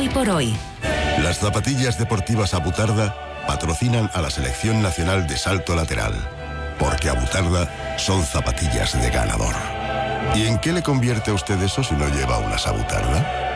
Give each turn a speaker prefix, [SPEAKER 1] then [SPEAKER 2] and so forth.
[SPEAKER 1] hoy por hoy.
[SPEAKER 2] Las zapatillas deportivas Abutarda patrocinan a la Selección Nacional de Salto Lateral, porque Abutarda son zapatillas de ganador. ¿Y en qué le convierte a usted eso si no lleva unas Abutarda?